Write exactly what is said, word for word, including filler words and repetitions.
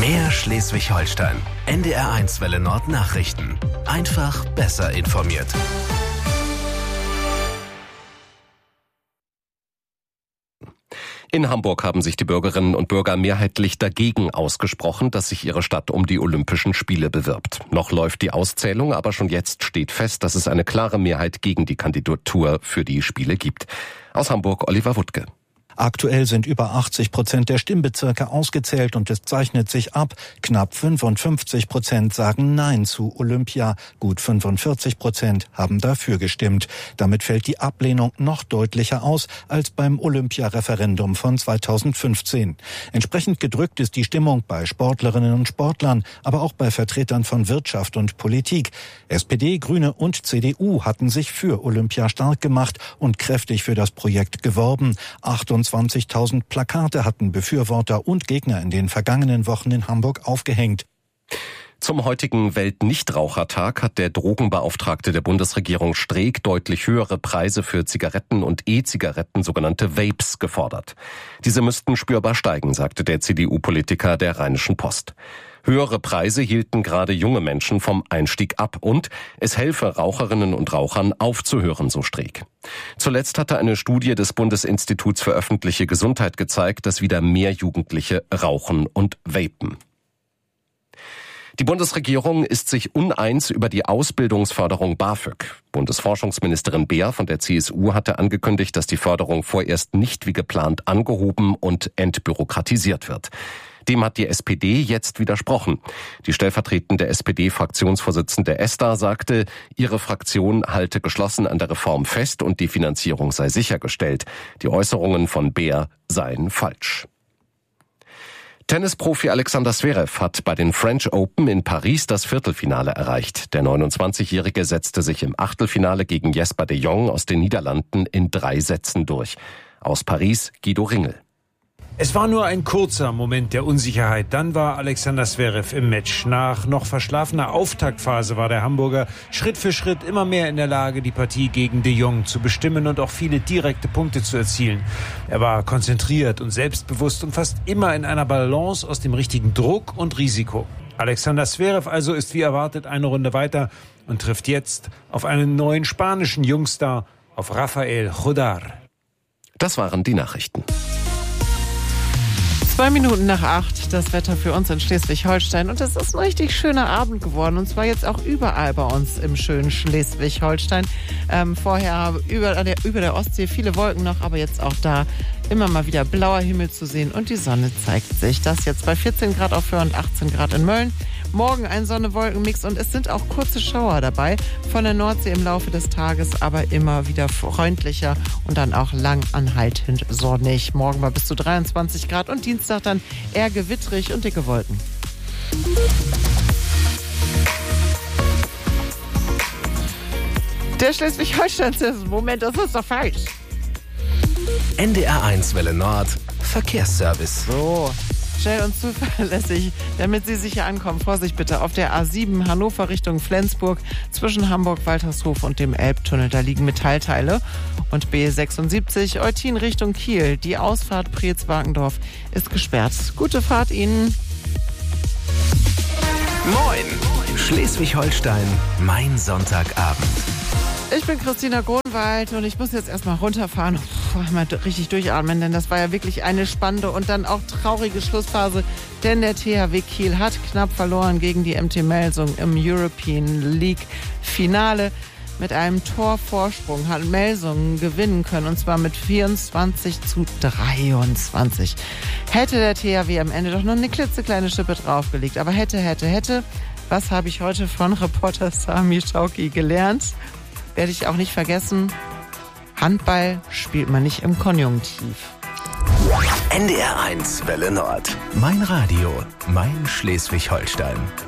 Mehr Schleswig-Holstein. N D R eins Welle Nord Nachrichten. Einfach besser informiert. In Hamburg haben sich die Bürgerinnen und Bürger mehrheitlich dagegen ausgesprochen, dass sich ihre Stadt um die Olympischen Spiele bewirbt. Noch läuft die Auszählung, aber schon jetzt steht fest, dass es eine klare Mehrheit gegen die Kandidatur für die Spiele gibt. Aus Hamburg Oliver Wuttke. Aktuell sind über achtzig Prozent der Stimmbezirke ausgezählt und es zeichnet sich ab. Knapp fünfundfünfzig Prozent sagen Nein zu Olympia. Gut fünfundvierzig Prozent haben dafür gestimmt. Damit fällt die Ablehnung noch deutlicher aus als beim Olympiareferendum von zweitausendfünfzehn. Entsprechend gedrückt ist die Stimmung bei Sportlerinnen und Sportlern, aber auch bei Vertretern von Wirtschaft und Politik. S P D, Grüne und C D U hatten sich für Olympia stark gemacht und kräftig für das Projekt geworben. achtundzwanzigtausend Plakate hatten Befürworter und Gegner in den vergangenen Wochen in Hamburg aufgehängt. Zum heutigen Weltnichtrauchertag hat der Drogenbeauftragte der Bundesregierung Streeck deutlich höhere Preise für Zigaretten und E-Zigaretten, sogenannte Vapes, gefordert. Diese müssten spürbar steigen, sagte der C D U-Politiker der Rheinischen Post. Höhere Preise hielten gerade junge Menschen vom Einstieg ab und es helfe Raucherinnen und Rauchern aufzuhören, so Streeck. Zuletzt hatte eine Studie des Bundesinstituts für öffentliche Gesundheit gezeigt, dass wieder mehr Jugendliche rauchen und vapen. Die Bundesregierung ist sich uneins über die Ausbildungsförderung BAföG. Bundesforschungsministerin Beer von der C S U hatte angekündigt, dass die Förderung vorerst nicht wie geplant angehoben und entbürokratisiert wird. Dem hat die S P D jetzt widersprochen. Die stellvertretende S P D-Fraktionsvorsitzende Esther sagte, ihre Fraktion halte geschlossen an der Reform fest und die Finanzierung sei sichergestellt. Die Äußerungen von Beer seien falsch. Tennisprofi Alexander Zverev hat bei den French Open in Paris das Viertelfinale erreicht. Der neunundzwanzigjährige setzte sich im Achtelfinale gegen Jesper de Jong aus den Niederlanden in drei Sätzen durch. Aus Paris Guido Ringel. Es war nur ein kurzer Moment der Unsicherheit. Dann war Alexander Zverev im Match. Nach noch verschlafener Auftaktphase war der Hamburger Schritt für Schritt immer mehr in der Lage, die Partie gegen de Jong zu bestimmen und auch viele direkte Punkte zu erzielen. Er war konzentriert und selbstbewusst und fast immer in einer Balance aus dem richtigen Druck und Risiko. Alexander Zverev also ist wie erwartet eine Runde weiter und trifft jetzt auf einen neuen spanischen Jungstar, auf Rafael Jodar. Das waren die Nachrichten. Zwei Minuten nach acht, das Wetter für uns in Schleswig-Holstein. Und es ist ein richtig schöner Abend geworden. Und zwar jetzt auch überall bei uns im schönen Schleswig-Holstein. Ähm, vorher über der, über der Ostsee viele Wolken noch, aber jetzt auch da immer mal wieder blauer Himmel zu sehen. Und die Sonne zeigt sich. Das jetzt bei vierzehn Grad auf Föhr und achtzehn Grad in Mölln. Morgen ein Sonne-Wolken-Mix und es sind auch kurze Schauer dabei. Von der Nordsee im Laufe des Tages, aber immer wieder freundlicher und dann auch lang anhaltend sonnig. Morgen war bis zu dreiundzwanzig Grad und Dienstag dann eher gewittrig und dicke Wolken. Der Schleswig-Holstein, Moment, das ist doch falsch. N D R eins Welle Nord Verkehrsservice. So. Schnell und zuverlässig, damit Sie sicher ankommen. Vorsicht bitte auf der A sieben Hannover Richtung Flensburg zwischen Hamburg-Waltershof und dem Elbtunnel. Da liegen Metallteile. Und B sechsundsiebzig Eutin Richtung Kiel. Die Ausfahrt Preetz-Wakendorf ist gesperrt. Gute Fahrt Ihnen. Moin! Schleswig-Holstein, mein Sonntagabend. Ich bin Christina Gronwald und ich muss jetzt erstmal runterfahren und mal richtig durchatmen, denn das war ja wirklich eine spannende und dann auch traurige Schlussphase, denn der T H W Kiel hat knapp verloren gegen die M T Melsung im European League Finale. Mit einem Torvorsprung hat Melsung gewinnen können und zwar mit vierundzwanzig zu dreiundzwanzig. Hätte der T H W am Ende doch noch eine klitzekleine Schippe draufgelegt, aber hätte, hätte, hätte. Was habe ich heute von Reporter Sami Schauki gelernt? Werde ich auch nicht vergessen, Handball spielt man nicht im Konjunktiv. N D R eins Welle Nord. Mein Radio, mein Schleswig-Holstein.